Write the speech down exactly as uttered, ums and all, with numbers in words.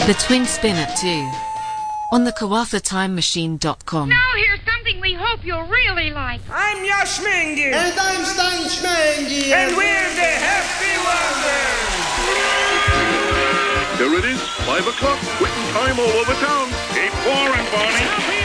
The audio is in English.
The Twin Spin at two. On the Kawafa Time Machine dot com. Now here's something we hope you'll really like. I'm Yashmingi. And I'm Stan Schmengi. And we're the Happy Wonders. Here it is, five o'clock, quitting time all over town. Keep pouring, Barney.